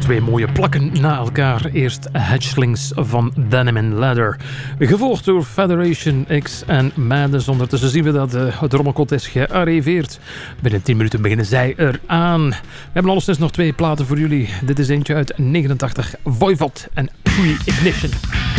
Twee mooie plakken na elkaar. Eerst Hatchlings van Denim and Leather. Gevolgd door Federation X en Madness. Ondertussen zien we dat het rommelkot is gearriveerd. Binnen 10 minuten beginnen zij eraan. We hebben alleszins nog 2 platen voor jullie. Dit is eentje uit 89, Voivod en Pre-Ignition.